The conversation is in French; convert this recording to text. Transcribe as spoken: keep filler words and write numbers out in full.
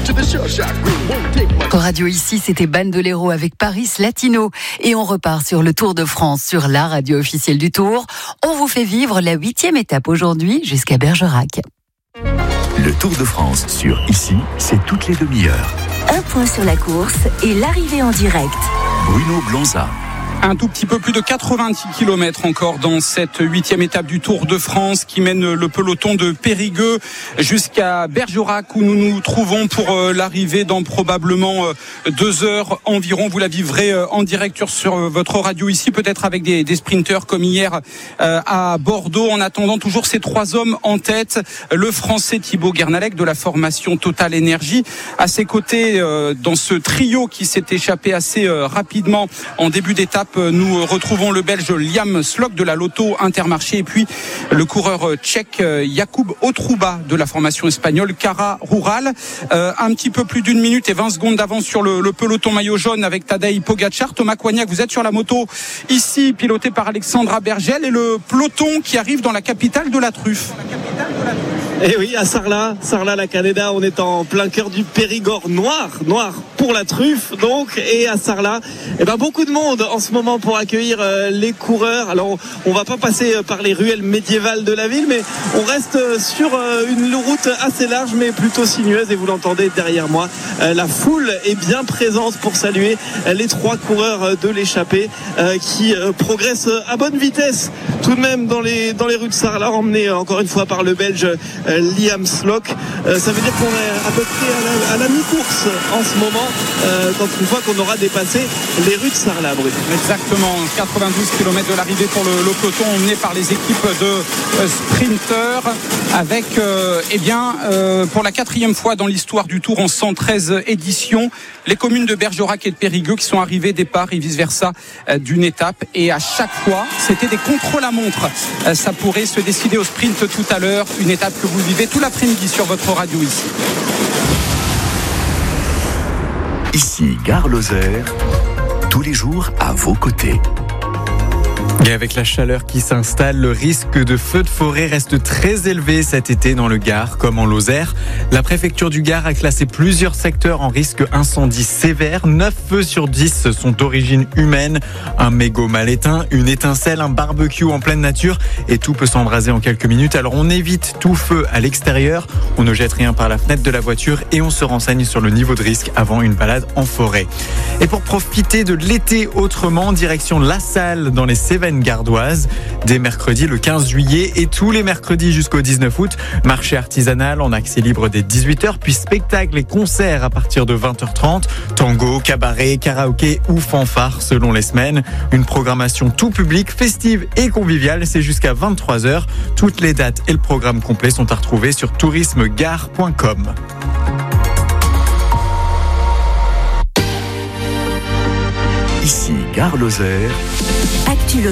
Radio ici, c'était Bandolero avec Paris Latino. Et on repart sur le Tour de France sur la radio officielle du Tour. On vous fait vivre la huitième étape aujourd'hui jusqu'à Bergerac. Le Tour de France sur Ici, c'est toutes les demi-heures. Un point sur la course et l'arrivée en direct. Bruno Blanza. Un tout petit peu plus de quatre-vingt-dix kilomètres encore dans cette huitième étape du Tour de France qui mène le peloton de Périgueux jusqu'à Bergerac où nous nous trouvons pour l'arrivée dans probablement deux heures environ. Vous la vivrez en direct sur votre radio ici, peut-être avec des, des sprinteurs comme hier à Bordeaux. En attendant, toujours ces trois hommes en tête. Le Français Thibaut Guernalec de la formation Total Énergie. À ses côtés, dans ce trio qui s'est échappé assez rapidement en début d'étape, nous retrouvons le Belge Liam Slock de la Lotto Intermarché et puis le coureur tchèque Jakub Otruba de la formation espagnole Cara Rural. Euh, un petit peu plus d'une minute et vingt secondes d'avance sur le, le peloton maillot jaune avec Tadej Pogačar. Thomas Coignac, vous êtes sur la moto ici, piloté par Alexandra Bergel, et le peloton qui arrive dans la capitale de la truffe. Et oui, à Sarlat, Sarlat la Canéda, on est en plein cœur du Périgord noir, noir pour la truffe donc. Et à Sarlat, eh ben beaucoup de monde en ce moment pour accueillir euh, les coureurs. Alors on, on va pas passer par les ruelles médiévales de la ville, mais on reste sur euh, une route assez large mais plutôt sinueuse. Et vous l'entendez derrière moi, euh, la foule est bien présente pour saluer euh, les trois coureurs de l'échappée euh, qui euh, progressent à bonne vitesse tout de même dans les dans les rues de Sarlat, emmenés encore une fois par le Belge Liam Slock. Euh, ça veut dire qu'on est à peu près à la, à la mi-course en ce moment, euh, quand une fois qu'on aura dépassé les rues de Sarlat, Bruno. Exactement, quatre-vingt-douze kilomètres de l'arrivée pour le, le peloton emmené par les équipes de euh, sprinteurs avec euh, eh bien euh, pour la quatrième fois dans l'histoire du Tour en cent treize éditions, les communes de Bergerac et de Périgueux qui sont arrivées départ et vice-versa euh, d'une étape, et à chaque fois c'était des contre-la-montre. Euh, ça pourrait se décider au sprint tout à l'heure, une étape que vous vivez tout l'après-midi sur votre radio ici. Ici, Gare Lozère, tous les jours à vos côtés. Et avec la chaleur qui s'installe, le risque de feux de forêt reste très élevé cet été dans le Gard comme en Lozère. La préfecture du Gard a classé plusieurs secteurs en risque incendie sévère. neuf feux sur dix sont d'origine humaine. Un mégot mal éteint, une étincelle, un barbecue en pleine nature et tout peut s'embraser en quelques minutes. Alors on évite tout feu à l'extérieur, on ne jette rien par la fenêtre de la voiture et on se renseigne sur le niveau de risque avant une balade en forêt. Et pour profiter de l'été autrement, direction La Salle dans les Cévennes gardoises, dès mercredi le quinze juillet et tous les mercredis jusqu'au dix-neuf août, marché artisanal en accès libre dès dix-huit heures, puis spectacles et concerts à partir de vingt heures trente, tango, cabaret, karaoké ou fanfare selon les semaines. Une programmation tout public, festive et conviviale, c'est jusqu'à vingt-trois heures. Toutes les dates et le programme complet sont à retrouver sur tourisme gare point com. Ici, Gare Lozère. Actu